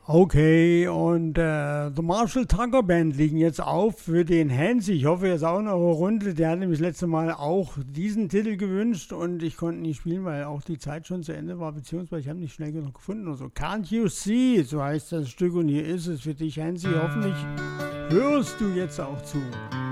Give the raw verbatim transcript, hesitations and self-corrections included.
Okay, und äh, The Marshall Tucker Band liegen jetzt auf für den Hansi. Ich hoffe, ihr ist auch in eurer Runde. Der hat nämlich das letzte Mal auch diesen Titel gewünscht und ich konnte nicht spielen, weil auch die Zeit schon zu Ende war, beziehungsweise ich habe nicht schnell genug gefunden oder so. Can't You See, so heißt das Stück und hier ist es für dich, Hansi. Hoffentlich hörst du jetzt auch zu.